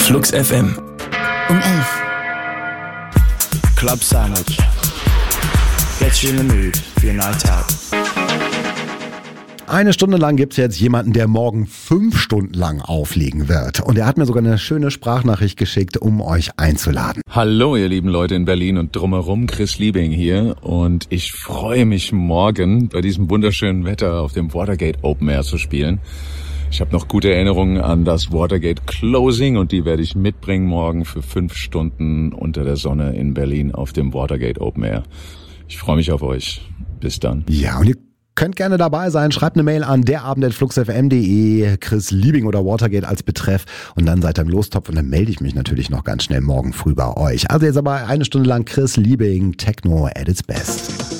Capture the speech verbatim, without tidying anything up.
Flux F M. Um elf. Club Sandwich. Get you in the mood for your night out. Eine Stunde lang gibt's jetzt jemanden, der morgen fünf Stunden lang auflegen wird. Und er hat mir sogar eine schöne Sprachnachricht geschickt, um euch einzuladen. Hallo ihr lieben Leute in Berlin und drumherum, Chris Liebing hier. Und ich freue mich morgen bei diesem wunderschönen Wetter auf dem Watergate Open Air zu spielen. Ich habe noch gute Erinnerungen an das Watergate Closing und die werde ich mitbringen morgen für fünf Stunden unter der Sonne in Berlin auf dem Watergate Open Air. Ich freue mich auf euch. Bis dann. Ja, und ihr könnt gerne dabei sein. Schreibt eine Mail an derabend at flux f m punkt d e, Chris Liebing oder Watergate als Betreff und dann seid ihr im Lostopf und dann melde ich mich natürlich noch ganz schnell morgen früh bei euch. Also jetzt aber eine Stunde lang Chris Liebing, Techno at its best.